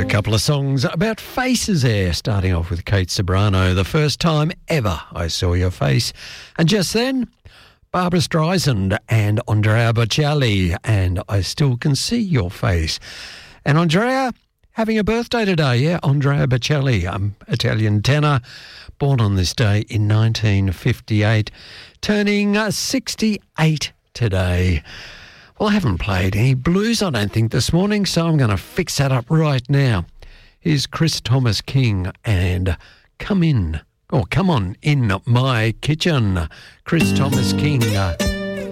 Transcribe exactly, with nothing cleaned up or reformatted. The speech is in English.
Couple of songs about faces there, starting off with Kate Ceberano, The First Time Ever I Saw Your Face. And just then, Barbra Streisand and Andrea Bocelli, and I Still Can See Your Face. And Andrea having a birthday today, yeah, Andrea Bocelli, um, Italian tenor, born on this day in nineteen fifty-eight, turning uh, sixty-eight today. Well, I haven't played any blues, I don't think, this morning, so I'm going to fix that up right now. Here's Chris Thomas King and Come In, or Come On In My Kitchen. Chris Thomas King. Uh,